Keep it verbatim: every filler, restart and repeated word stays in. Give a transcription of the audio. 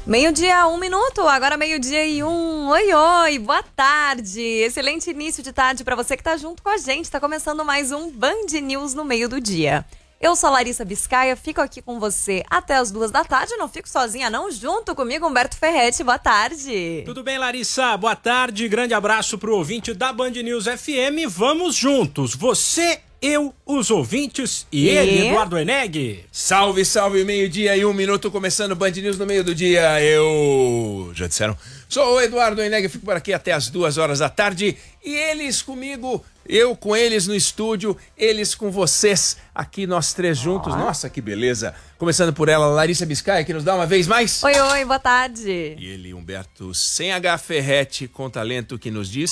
Meio-dia, um minuto, agora meio-dia e um. Oi, oi, boa tarde. Excelente início de tarde para você que tá junto com a gente. Tá começando mais um Band News no meio do dia. Eu sou a Larissa Biscaia, fico aqui com você até as duas da tarde. Não fico sozinha, não. Junto comigo, Humberto Ferretti. Boa tarde. Tudo bem, Larissa? Boa tarde. Grande abraço pro ouvinte da Band News F M. Vamos juntos. Você, eu, os ouvintes e, e... ele, Eduardo Eneg. Salve, salve, meio-dia e um minuto, começando Band News no meio do dia. Eu... Já disseram? Sou o Eduardo Eneg, fico por aqui até as duas horas da tarde. E eles comigo, eu com eles no estúdio, eles com vocês aqui, nós três juntos. Oh. Nossa, que beleza. Começando por ela, Larissa Biscaia, que nos dá uma vez mais. Oi, oi, boa tarde. E ele, Humberto, sem H Ferretti, com talento, que nos diz...